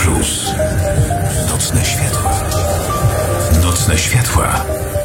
Plus. Nocne światła. Nocne światła.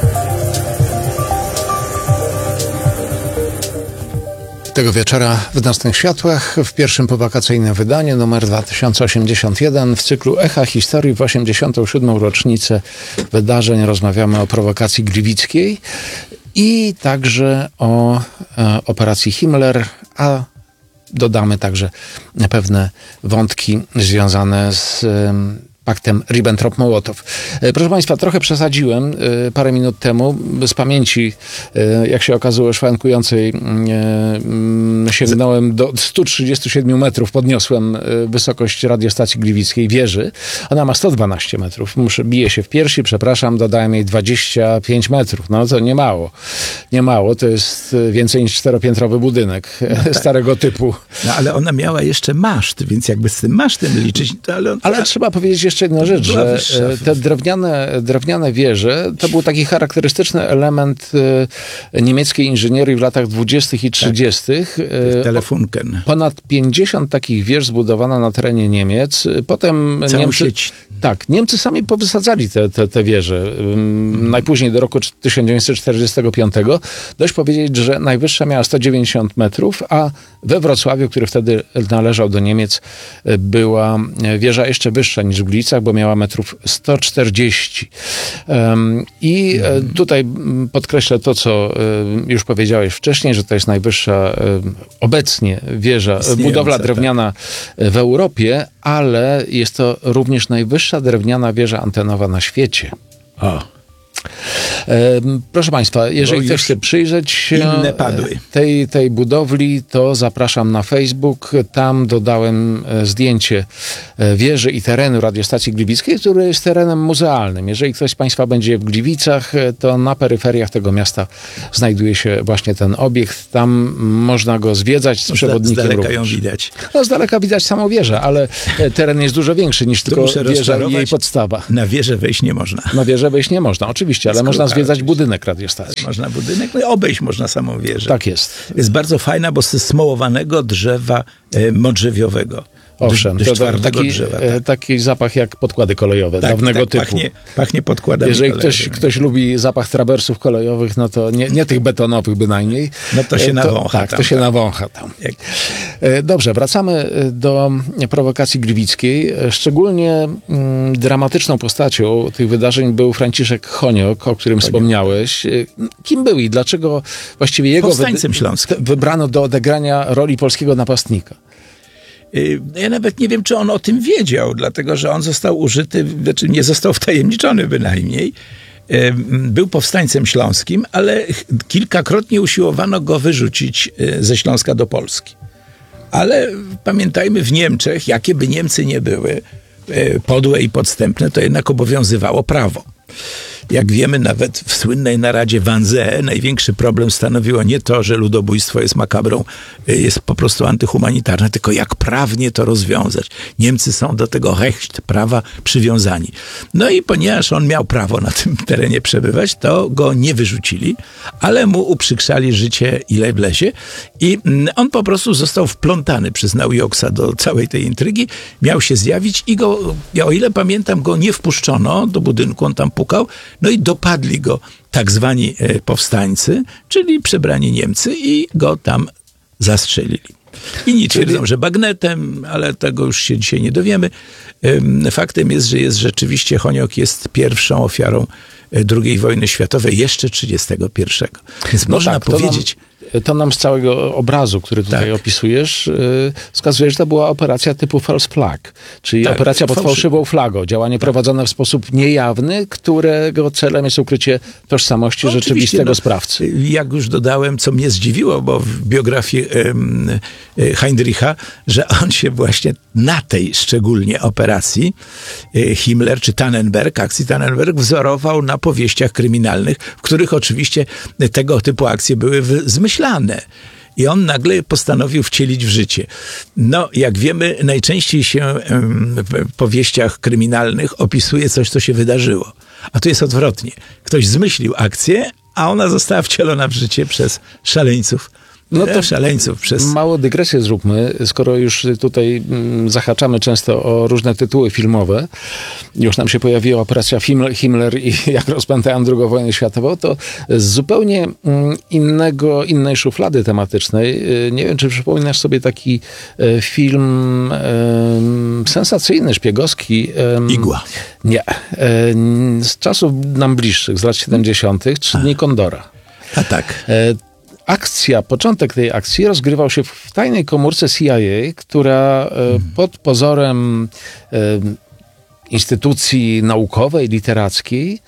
Tego wieczora w Nocnych Światłach w pierwszym powakacyjnym wydaniu numer 2081 w cyklu Echa Historii w 87. rocznicę wydarzeń rozmawiamy o prowokacji gliwickiej i także o operacji Himmler, a dodamy także pewne wątki związane z paktem Ribbentrop-Mołotow. Proszę Państwa, trochę przesadziłem parę minut temu. Z pamięci, jak się okazało, szwankującej sięgnąłem do 137 metrów, podniosłem wysokość radiostacji gliwickiej wieży. Ona ma 112 metrów. Biję się w piersi, przepraszam, dodałem jej 25 metrów. No to nie mało. Nie mało, to jest więcej niż czteropiętrowy budynek starego typu. No ale ona miała jeszcze maszt, więc jakby z tym masztem liczyć, to ale trzeba powiedzieć jeszcze jedną rzecz, że te drewniane wieże to był taki charakterystyczny element niemieckiej inżynierii w latach 20. i 30. Telefunken. Ponad 50 takich wież zbudowano na terenie Niemiec. Potem Niemcy sami powysadzali te wieże. Najpóźniej do roku 1945. Dość powiedzieć, że najwyższa miała 190 metrów, a we Wrocławiu, który wtedy należał do Niemiec, była wieża jeszcze wyższa niż w Gliwicach, bo miała metrów 140. I tutaj podkreślę to, co już powiedziałeś wcześniej, że to jest najwyższa obecnie wieża, budowla drewniana w Europie, ale jest to również najwyższa drewniana wieża antenowa na świecie. Proszę Państwa, jeżeli ktoś chce przyjrzeć się tej budowli, to zapraszam na Facebook. Tam dodałem zdjęcie wieży i terenu radiostacji gliwickiej, który jest terenem muzealnym. Jeżeli ktoś z Państwa będzie w Gliwicach, to na peryferiach tego miasta znajduje się właśnie ten obiekt. Tam można go zwiedzać z przewodnikiem. Z daleka ją widać. No, z daleka widać samą wieżę, ale teren jest dużo większy niż tylko wieża i jej podstawa. Na wieżę wejść nie można. Na wieżę wejść nie można, oczywiście, ale można zwiedzać budynek radiostacji. Można budynek, no i obejść można samą wieżę. Tak jest. Jest bardzo fajna, bo z smołowanego drzewa modrzewiowego. Owszem, taki zapach jak podkłady kolejowe dawnego typu. Pachnie podkładami jeżeli ktoś lubi zapach trawersów kolejowych, no to nie tych betonowych bynajmniej. No to się nawącha. To się nawącha tam. Dobrze, wracamy do prowokacji gliwickiej. Szczególnie dramatyczną postacią tych wydarzeń był Franciszek Honiok, o którym wspomniałeś. Kim był i dlaczego właściwie jego wybrano do odegrania roli polskiego napastnika? Ja nawet nie wiem, czy on o tym wiedział, dlatego że on został użyty, znaczy nie został wtajemniczony bynajmniej. Był powstańcem śląskim, ale kilkakrotnie usiłowano go wyrzucić ze Śląska do Polski. Ale pamiętajmy, w Niemczech, jakie by Niemcy nie były podłe i podstępne, to jednak obowiązywało prawo. Jak wiemy, nawet w słynnej naradzie Wannsee największy problem stanowiło nie to, że ludobójstwo jest makabrą, jest po prostu antyhumanitarne, tylko jak prawnie to rozwiązać. Niemcy są do tego Recht, prawa przywiązani. No i ponieważ on miał prawo na tym terenie przebywać, to go nie wyrzucili, ale mu uprzykrzali życie ile wlezie i on po prostu został wplątany przez Naujoksza do całej tej intrygi, miał się zjawić i go, o ile pamiętam, go nie wpuszczono do budynku, on tam pukał, no i dopadli go tak zwani powstańcy, czyli przebrani Niemcy i go tam zastrzelili. Inni twierdzą, że bagnetem, ale tego już się dzisiaj nie dowiemy. Faktem jest, że rzeczywiście Honiok jest pierwszą ofiarą II wojny światowej, jeszcze 1931. Więc można powiedzieć... To nam z całego obrazu, który tutaj opisujesz, wskazuje, że to była operacja typu false flag, czyli operacja pod fałszywą flagą. Działanie prowadzone w sposób niejawny, którego celem jest ukrycie tożsamości rzeczywistego sprawcy. Jak już dodałem, co mnie zdziwiło, bo w biografii Heinricha, że on się właśnie na tej szczególnie operacji Himmler czy Tannenberg, akcji Tannenberg, wzorował na powieściach kryminalnych, w których oczywiście tego typu akcje były zmyślane. I on nagle postanowił wcielić w życie. No, jak wiemy, najczęściej się w powieściach kryminalnych opisuje coś, co się wydarzyło. A tu jest odwrotnie. Ktoś zmyślił akcję, a ona została wcielona w życie przez szaleńców No to szaleńców przez... Małą dygresję zróbmy, skoro już tutaj zahaczamy często o różne tytuły filmowe. Już nam się pojawiła operacja Himmler i jak rozpętałem II wojnę światową, to z zupełnie innej szuflady tematycznej. Nie wiem, czy przypominasz sobie taki film sensacyjny, szpiegowski. Igła. Nie. Z czasów nam bliższych, z lat 70. 3 dni Kondora. A tak. Początek tej akcji rozgrywał się w tajnej komórce CIA, która pod pozorem instytucji naukowej, literackiej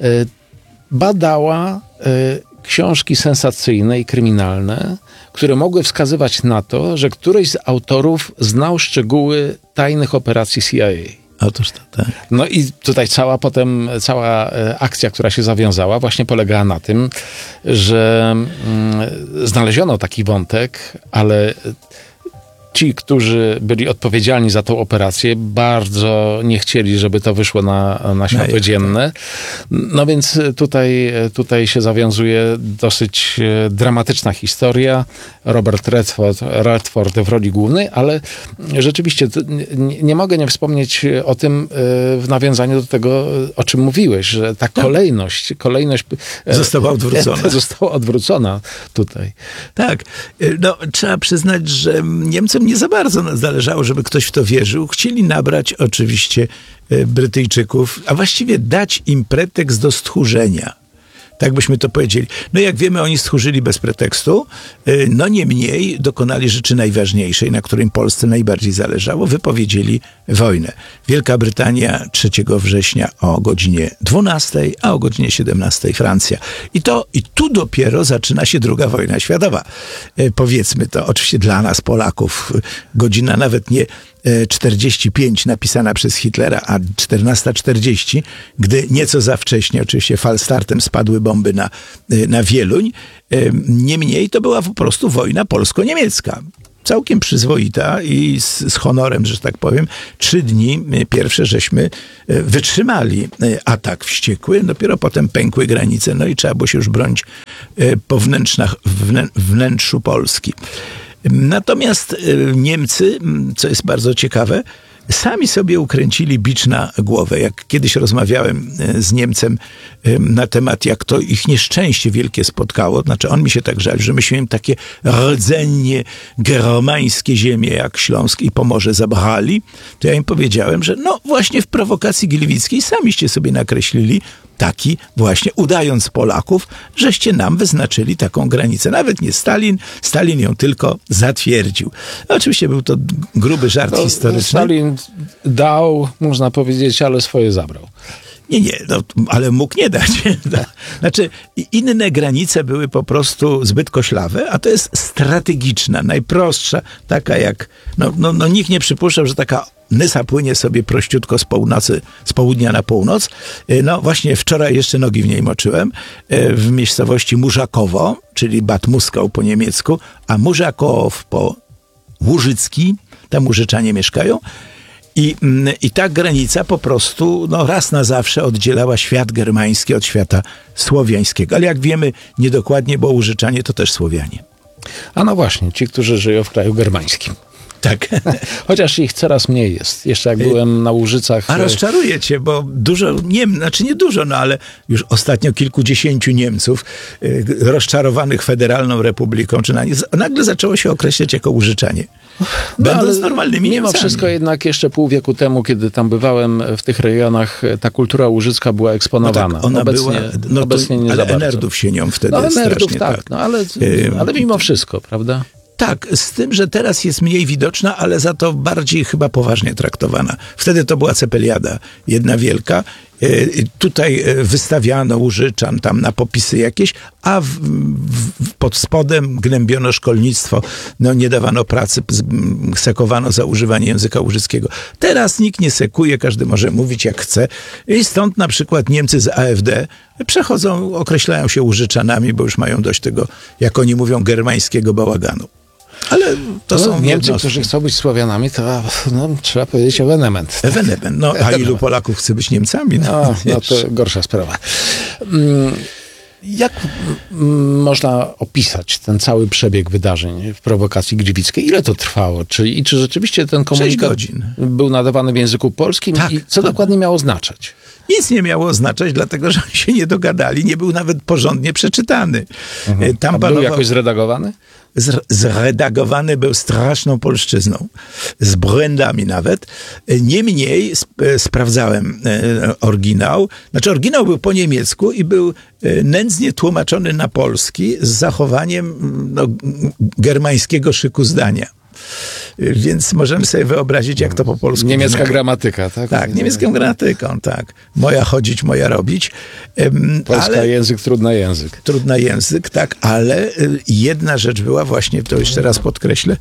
badała książki sensacyjne i kryminalne, które mogły wskazywać na to, że któryś z autorów znał szczegóły tajnych operacji CIA. Otóż to, tak. No i tutaj cała akcja, która się zawiązała, właśnie polegała na tym, że znaleziono taki wątek, ale ci, którzy byli odpowiedzialni za tą operację, bardzo nie chcieli, żeby to wyszło na światło dzienne. No więc tutaj się zawiązuje dosyć dramatyczna historia. Robert Redford w roli głównej, ale rzeczywiście nie mogę nie wspomnieć o tym w nawiązaniu do tego, o czym mówiłeś, że ta kolejność została odwrócona. Została odwrócona tutaj. Tak. No, trzeba przyznać, że Niemcom nie za bardzo zależało, żeby ktoś w to wierzył. Chcieli nabrać oczywiście Brytyjczyków, a właściwie dać im pretekst do stchórzenia. Tak byśmy to powiedzieli. No jak wiemy, oni stchórzyli bez pretekstu. No niemniej dokonali rzeczy najważniejszej, na którym Polsce najbardziej zależało. Wypowiedzieli wojnę. Wielka Brytania 3 września o godzinie 12, a o godzinie 17 Francja. I tu dopiero zaczyna się II wojna światowa. Powiedzmy to, oczywiście dla nas Polaków, godzina nawet nie 45 napisana przez Hitlera, a 14:40, gdy nieco za wcześnie, oczywiście falstartem spadły bomby na Wieluń. Niemniej to była po prostu wojna polsko-niemiecka. Całkiem przyzwoita i z honorem, że tak powiem. 3 dni pierwsze żeśmy wytrzymali atak wściekły, dopiero potem pękły granice, no i trzeba było się już bronić po wnętrzu Polski. Natomiast Niemcy, co jest bardzo ciekawe, sami sobie ukręcili bicz na głowę. Jak kiedyś rozmawiałem z Niemcem na temat, jak to ich nieszczęście wielkie spotkało, znaczy on mi się tak żalił, że myśmy im takie rdzennie germańskie ziemie jak Śląsk i Pomorze zabrali, to ja im powiedziałem, że no właśnie w prowokacji Gliwickiej samiście sobie nakreślili taki właśnie, udając Polaków, żeście nam wyznaczyli taką granicę. Nawet nie Stalin ją tylko zatwierdził. Oczywiście był to gruby żart historyczny. Stalin dał, można powiedzieć, ale swoje zabrał. Nie, no, ale mógł nie dać. Znaczy, inne granice były po prostu zbyt koślawe, a to jest strategiczna, najprostsza, taka jak, no nikt nie przypuszczał, że taka Nysa płynie sobie prościutko z południa na północ. No właśnie wczoraj jeszcze nogi w niej moczyłem, w miejscowości Murzakowo, czyli Bad Muskau po niemiecku, a Murzakow po łużycki, tam Łużyczanie mieszkają. I ta granica po prostu raz na zawsze oddzielała świat germański od świata słowiańskiego. Ale jak wiemy niedokładnie, bo Łużyczanie to też Słowianie. A no właśnie, ci, którzy żyją w kraju germańskim. Tak. Chociaż ich coraz mniej jest. Jeszcze jak byłem na Łużycach... A rozczaruję cię, bo dużo, znaczy nie dużo, ale już ostatnio kilkudziesięciu Niemców rozczarowanych Federalną Republiką, czy nagle zaczęło się określać jako Łużyczanie. Będąc normalnymi Mimo Niemcami. wszystko jednak jeszcze pół wieku temu, kiedy tam bywałem w tych rejonach, ta kultura łużycka była eksponowana. No tak, ona obecnie nie ale za bardzo. Enerdów się nią wtedy Enerdów strasznie. tak, ale mimo wszystko, prawda? Tak, z tym, że teraz jest mniej widoczna, ale za to bardziej chyba poważnie traktowana. Wtedy to była cepeliada, jedna wielka. Tutaj wystawiano Łużyczan tam na popisy jakieś, a pod spodem gnębiono szkolnictwo, nie dawano pracy, sekowano za używanie języka łużyckiego. Teraz nikt nie sekuje, każdy może mówić jak chce i stąd na przykład Niemcy z AfD określają się Łużyczanami, bo już mają dość tego, jak oni mówią, germańskiego bałaganu. Ale to są Niemcy, jednostki. którzy chcą być Słowianami, to trzeba powiedzieć ewenement. A ilu Polaków chce być Niemcami? No to gorsza sprawa. Jak można opisać ten cały przebieg wydarzeń w prowokacji gliwickiej? Ile to trwało? Czy rzeczywiście ten komunikat był nadawany w języku polskim? Tak, i co dokładnie miało znaczyć? Nic nie miało oznaczać, dlatego że oni się nie dogadali. Nie był nawet porządnie przeczytany. Tam był jakoś zredagowany? Zredagowany był straszną polszczyzną. Z błędami nawet. Niemniej sprawdzałem oryginał. Znaczy oryginał był po niemiecku i był nędznie tłumaczony na polski z zachowaniem germańskiego szyku zdania. Więc możemy sobie wyobrazić, jak to po polsku... Niemiecka gramatyka, tak? Tak, niemiecką gramatyką, tak. Moja chodzić, moja robić. Polska język, trudny język. Trudny język, tak, ale jedna rzecz była właśnie, to jeszcze raz podkreślę,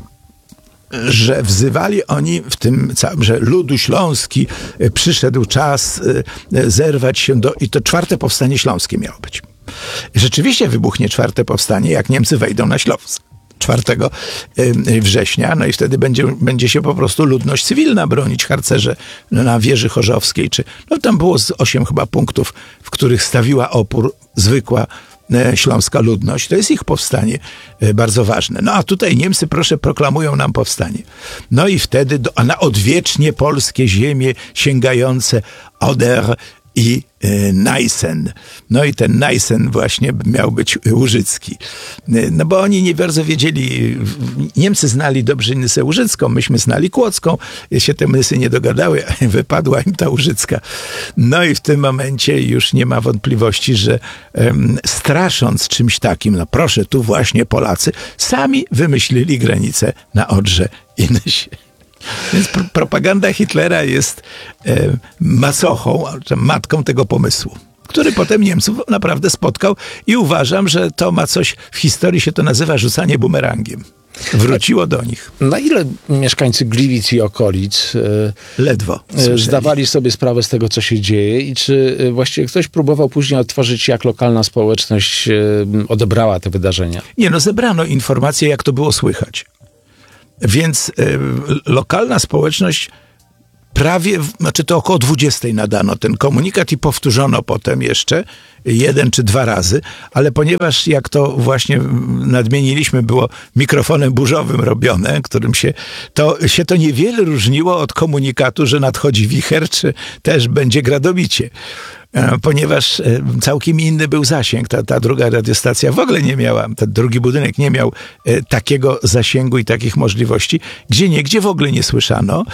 że wzywali oni w tym całym, że ludu śląski przyszedł czas zerwać się i to 4. powstanie śląskie miało być. Rzeczywiście wybuchnie 4. powstanie, jak Niemcy wejdą na Śląsk. 4 września, no i wtedy będzie się po prostu ludność cywilna bronić, harcerze na wieży chorzowskiej, tam było z 8 chyba punktów, w których stawiła opór zwykła śląska ludność. To jest ich powstanie bardzo ważne. No a tutaj Niemcy, proszę, proklamują nam powstanie. No i wtedy na odwiecznie polskie ziemie sięgające Oder i Najsen. No i ten Najsen właśnie miał być łużycki. No bo oni nie bardzo wiedzieli, Niemcy znali dobrze Nysę Łużycką, myśmy znali Kłodzką, się te Nysy nie dogadały, a wypadła im ta Łużycka. No i w tym momencie już nie ma wątpliwości, że strasząc czymś takim, no proszę, tu właśnie Polacy sami wymyślili granicę na Odrze i Nysie. Więc propaganda Hitlera jest macochą, matką tego pomysłu, który potem Niemców naprawdę spotkał i uważam, że to ma coś, w historii się to nazywa rzucanie bumerangiem. Wróciło do nich. Na ile mieszkańcy Gliwic i okolic ledwo zdawali sobie sprawę z tego, co się dzieje i czy właściwie ktoś próbował później odtworzyć, jak lokalna społeczność odebrała te wydarzenia? Nie, zebrano informacje, jak to było słychać. Więc lokalna społeczność to około 20 nadano ten komunikat i powtórzono potem jeszcze 1 czy 2 razy, ale ponieważ, jak to właśnie nadmieniliśmy, było mikrofonem burzowym robione, którym się to niewiele różniło od komunikatu, że nadchodzi wicher, czy też będzie gradobicie. Ponieważ całkiem inny był zasięg. Ta druga radiostacja w ogóle nie miała, ten drugi budynek nie miał takiego zasięgu i takich możliwości. Gdzieniegdzie w ogóle nie słyszano.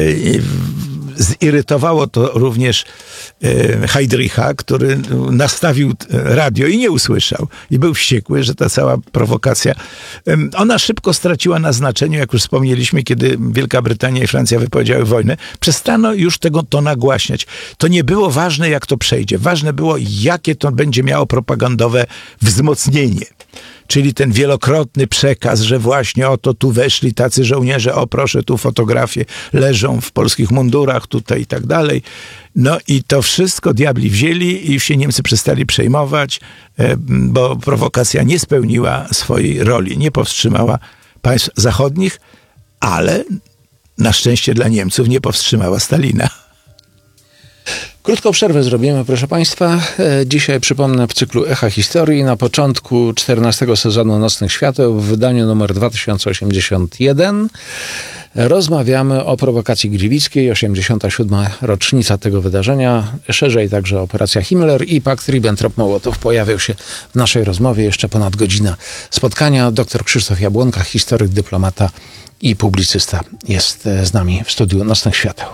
Zirytowało to również Heydricha, który nastawił radio i nie usłyszał. I był wściekły, że ta cała prowokacja, ona szybko straciła na znaczeniu, jak już wspomnieliśmy, kiedy Wielka Brytania i Francja wypowiedziały wojnę. Przestano już to nagłaśniać. To nie było ważne, jak to przejdzie. Ważne było, jakie to będzie miało propagandowe wzmocnienie. Czyli ten wielokrotny przekaz, że właśnie oto tu weszli tacy żołnierze, o proszę, tu fotografie leżą w polskich mundurach, tutaj i tak dalej. No i to wszystko diabli wzięli i już się Niemcy przestali przejmować, bo prowokacja nie spełniła swojej roli, nie powstrzymała państw zachodnich, ale na szczęście dla Niemców nie powstrzymała Stalina. Krótką przerwę zrobimy, proszę Państwa. Dzisiaj, przypomnę, w cyklu Echa Historii na początku 14 sezonu Nocnych Świateł w wydaniu numer 2081 rozmawiamy o prowokacji gliwickiej, 87. rocznica tego wydarzenia, szerzej także operacja Himmler i pakt Ribbentrop-Mołotow pojawił się w naszej rozmowie, jeszcze ponad godzina spotkania. Dr Krzysztof Jabłonka, historyk, dyplomata i publicysta jest z nami w studiu Nocnych Świateł.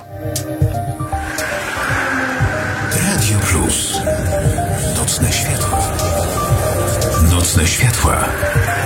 Radio Plus. Nocne światła. Nocne światła.